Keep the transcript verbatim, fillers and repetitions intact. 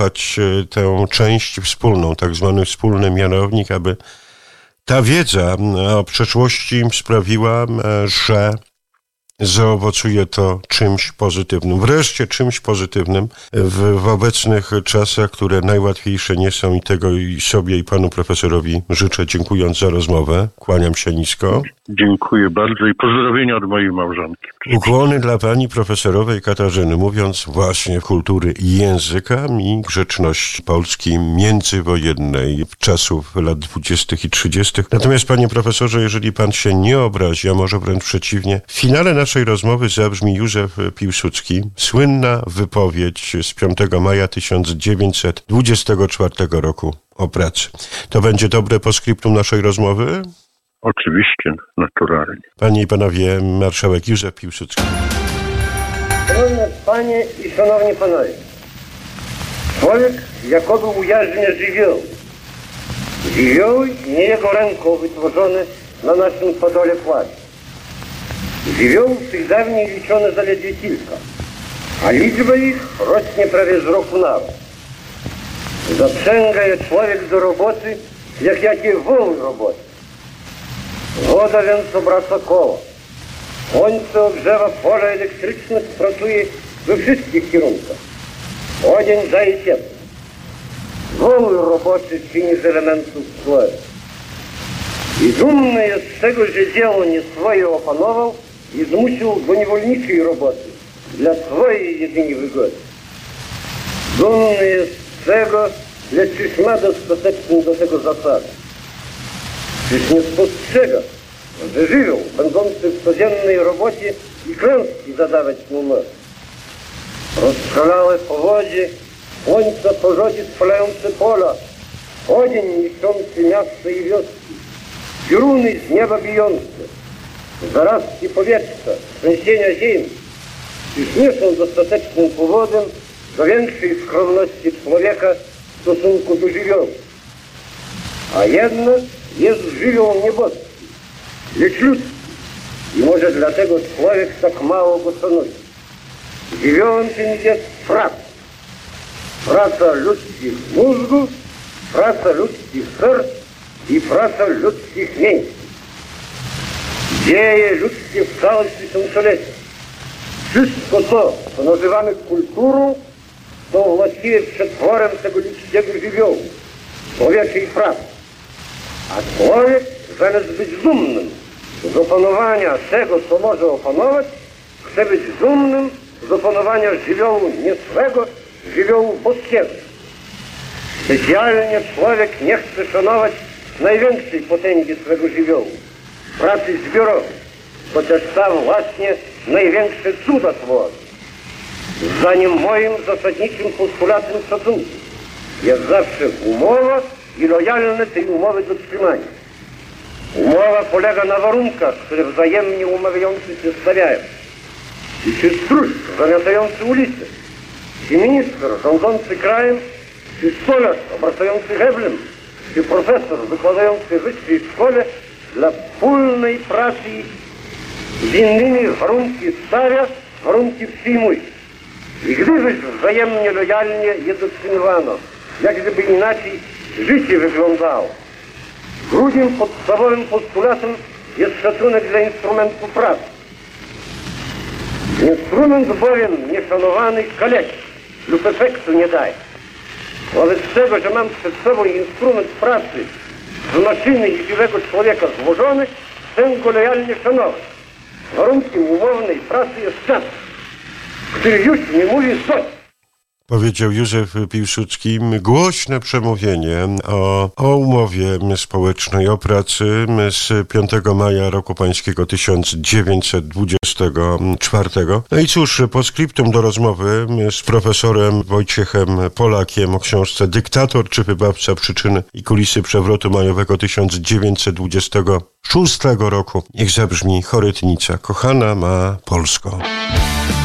wyłapać tę część wspólną, tak zwany wspólny mianownik, aby ta wiedza o przeszłości sprawiła, że zaowocuje to czymś pozytywnym. Wreszcie czymś pozytywnym w, w obecnych czasach, które najłatwiejsze nie są, i tego i sobie, i panu profesorowi życzę, dziękując za rozmowę. Kłaniam się nisko. Dziękuję bardzo i pozdrowienia od mojej małżonki. Ukłony dla pani profesorowej Katarzyny, mówiąc właśnie kultury i języka i grzeczności Polski międzywojennej czasów lat dwudziestych i trzydziestych. Natomiast, panie profesorze, jeżeli pan się nie obrazi, a może wręcz przeciwnie, w finale naszej rozmowy zabrzmi Józef Piłsudski, słynna wypowiedź z piątego maja tysiąc dziewięćset dwudziestego czwartego roku o pracy. To będzie dobre postscriptum naszej rozmowy? Oczywiście, naturalnie. Panie i panowie, marszałek Józef Piłsudski. Szanowne panie i szanowni panowie, człowiek jakoby ujarzmia żywioł. Żywioły nie jego ręką wytworzone na naszym podole płaci. Żywiołów tych dawniej liczono zaledwie kilka, a liczba ich rośnie prawie z roku na rok. Zaprzęga je człowiek do roboty, jak jakie woły roboty. Woda więc obraca koło. Słońce ogrzewa pola elektryczne, pracuje we wszystkich kierunkach. Odzień daje ciepło. Woły roboczy czyni z elementów swoich. I dumny jest z tego, że dzieło nie swoje opanował i zmusił do niewolniczej roboty dla swojej jedynie wygody. Dumny jest z tego, lecz czyż ma dostateczną do tego zasady. Czyż nie spostrzega, że żywioł będący w codziennej robocie i klęski zadawać mu może. Rozstrzelałe powodzie, słońce porzodzie spalające pola, ogień niszczący miasta i wioski, pioruny z nieba bijące, zarazki powietrza, trzęsienia ziemi, czyż nie są dostatecznym powodem do większej skromności człowieka w stosunku do żywiołu. A jednak jest żywioł nieboski, lecz ludzki, i może dlatego człowiek tak mało go szanuje. Żywiołem tym jest praca. Praca ludzkich mózgów, praca ludzkich serc i praca ludzkich mięśni. Dzieje ludzkie w całym tysiącleciu. Wszystko to, co nazywamy kulturą, to właściwie przetworem tego ludzkiego żywiołu, człowieczej pracy. A człowiek, zamiast być dumnym z opanowania tego, co może opanować, chce być dumnym z opanowania żywiołu nie swego, żywiołu boskiego. Specjalnie człowiek nie chce szanować największej potęgi swego żywiołu, pracy zbiorowej, chociaż tam właśnie największe cuda tworzy. Zdaniem moim zasadniczym postulatem szacunku jest zawsze umowa i lojalne tej umowy dotrzymanie. Umowa polega na warunkach, które wzajemnie umawiający się stawiają. I czy stróż zamiatający ulicę, czy minister rządzący krajem, czy stolarz obracający heblem, czy profesor wykładający w wyższej szkole dla wspólnej pracy z innymi warunki stawia, warunki przyjmuje. I gdyby wzajemnie lojalnie je dotrzymywano, jak gdyby inaczej życie wyglądało. Drugim podstawowym postulatem jest szacunek dla instrumentu pracy. Instrument bowiem nieszanowany kaleci lub efektu nie daje. Wobec tego, że mam przed sobą instrument pracy z maszyny i żywego człowieka złożony, chcę go lojalnie szanować. Warunkiem umownej pracy jest czas, który już nie mówi coś. Powiedział Józef Piłsudski. Głośne przemówienie o, o umowie społecznej o pracy z piątego maja roku pańskiego tysiąc dziewięćset dwudziestego czwartego. No i cóż, postscriptum do rozmowy z profesorem Wojciechem Polakiem o książce Dyktator czy wybawca przyczyny i kulisy przewrotu majowego tysiąc dziewięćset dwudziestego szóstego roku. Niech zabrzmi chorytnica. Kochana ma Polsko.